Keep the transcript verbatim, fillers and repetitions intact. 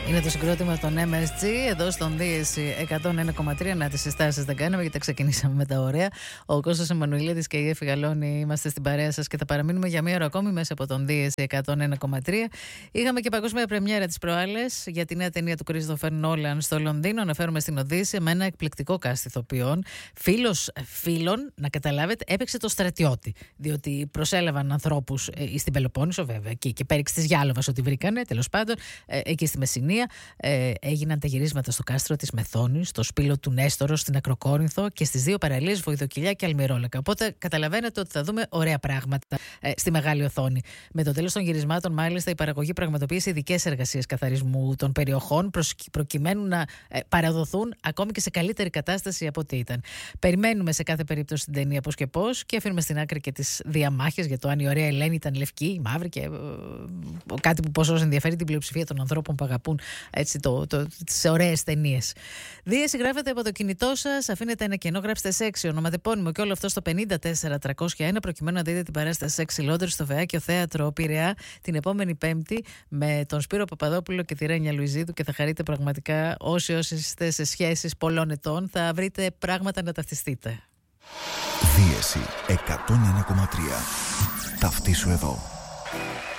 Είναι το συγκρότημα των εμ ες τζι εδώ στον Δίεση εκατόν ένα κόμμα τρία. Να τις συστάσεις δεν κάναμε γιατί τα ξεκινήσαμε με τα ωραία. Ο Κώστας Εμμανουηλίδης και η Εφη Γαλώνη είμαστε στην παρέα σας και θα παραμείνουμε για μία ώρα ακόμη μέσα από τον Δίεση εκατόν ένα κόμμα τρία. Είχαμε και παγκόσμια πρεμιέρα τις προάλλες για τη νέα ταινία του Christopher Nolan στο Λονδίνο. Αναφέρομαι στην Οδύσσεια με ένα εκπληκτικό cast ηθοποιών. Φίλος φίλων, να καταλάβετε, έπαιξε το στρατιώτη. Διότι προσέλαβαν ανθρώπους ε, στην Πελοπόννησο, βέβαια, εκεί και πέριξ της Γιάλοβας ότι βρήκανε, τέλος πάντων, ε, εκεί στη Μεσσηνία. Ε, έγιναν τα γυρίσματα στο κάστρο της Μεθόνης, στο σπήλο του Νέστορο, στην Ακροκόρινθο και στις δύο παραλίες Βοηδοκυλιά και Αλμυρόλακα. Οπότε καταλαβαίνετε ότι θα δούμε ωραία πράγματα ε, στη μεγάλη οθόνη. Με το τέλος των γυρισμάτων, μάλιστα, η παραγωγή πραγματοποίησε ειδικές εργασίες καθαρισμού των περιοχών προκειμένου να ε, παραδοθούν ακόμη και σε καλύτερη κατάσταση από ό,τι ήταν. Περιμένουμε σε κάθε περίπτωση την ταινία πώς και πώς και αφήνουμε στην άκρη και τις διαμάχες για το αν η ωραία Ελένη ήταν λευκή ή μαύρη και ε, κάτι που πόσο ενδιαφέρει την πλειοψηφία των ανθρώπων που αγαπούν έτσι, το, το, τις ωραίες ταινίες. Δίεση γράφετε από το κινητό σας, αφήνετε ένα κενό, γράψτε σεξι, ονοματεπώνυμο και όλο αυτό στο πενήντα τέσσερα τριακόσια ένα προκειμένου να δείτε την παράσταση Σεξι Λόντρι στο Φεάκιο Θέατρο Πειραιά την επόμενη Πέμπτη με τον Σπύρο Παπαδόπουλο και τη Ρένια Λουιζίδου και θα χαρείτε πραγματικά όσοι όσοι είστε σε σχέσεις πολλών ετών θα βρείτε πράγματα να ταυτιστείτε. Δίεση εκατόν ένα κόμμα τρία. Ταυτίσου εδώ.